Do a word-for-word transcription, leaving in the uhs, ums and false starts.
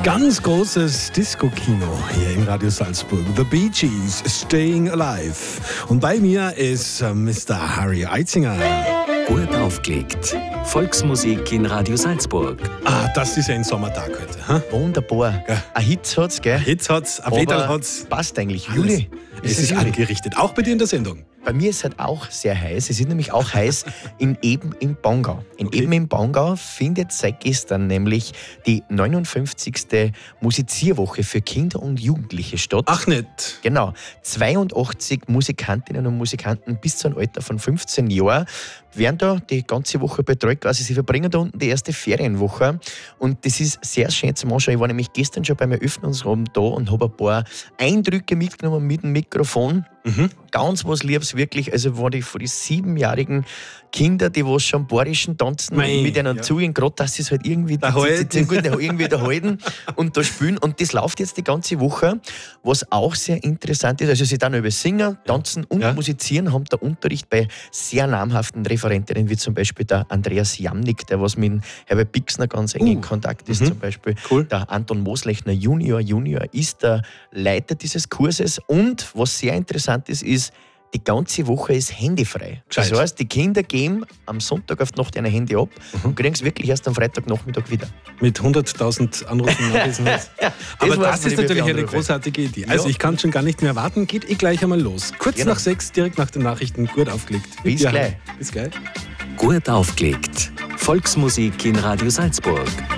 Ganz großes Disco-Kino hier im Radio Salzburg. The Bee Gees, Staying Alive. Und bei mir ist äh, Mister Harry Eitzinger. Gut aufgelegt. Volksmusik in Radio Salzburg. Ah, das ist ja ein Sommertag heute. Hm? Wunderbar. Ja. Ein Hit hat's, gell? Hits hat's, ein Aber Federl hat's. passt eigentlich. Juli. Es ist Juli. angerichtet, auch bei dir in der Sendung. Bei mir ist es halt auch sehr heiß. Es ist nämlich auch heiß in Eben im Bongau. In Okay. Eben im Bongau findet seit gestern nämlich die neunundfünfzigste Musizierwoche für Kinder und Jugendliche statt. Ach nicht. Genau. zweiundachtzig Musikantinnen und Musikanten bis zu einem Alter von fünfzehn Jahren werden da die ganze Woche betreut. Quasi, sie verbringen da unten die erste Ferienwoche. Und das ist sehr schön zum Anschauen. Ich war nämlich gestern schon beim Eröffnungsabend da und habe ein paar Eindrücke mitgenommen mit dem Mikrofon. Mhm. Ganz was Liebes, wirklich. Also, war die von den siebenjährigen Kinder, die was schon bayerischen tanzen, Mei, mit einem ja. Zugehen, gerade dass sie es halt irgendwie Da halten. gut, irgendwie da halten und da spielen. Und das läuft jetzt die ganze Woche. Was auch sehr interessant ist, also sie dann über Singen, Tanzen und Ja. Musizieren, haben da Unterricht bei sehr namhaften Referentinnen, wie zum Beispiel der Andreas Jamnik, der was mit Herbert Bixner ganz eng Uh. in Kontakt ist, Mhm. zum Beispiel. Cool. Der Anton Moslechner Junior, Junior ist der Leiter dieses Kurses. Und was sehr interessant ist, ist, die ganze Woche ist handyfrei. Gescheit. Das heißt, die Kinder geben am Sonntag auf die Nacht ein Handy ab und kriegen es wirklich erst am Freitagnachmittag wieder. Mit hunderttausend Anrufen nachlesen. Aber weiß das man ist nicht, wie natürlich viele eine Anrufe. großartige Idee. Also Ja. ich kann schon gar nicht mehr warten. Geht eh gleich einmal los. Kurz Genau. nach sechs, direkt nach den Nachrichten. Gut aufgelegt. Bis Ja. gleich. Bis gleich. Gut aufgelegt. Volksmusik in Radio Salzburg.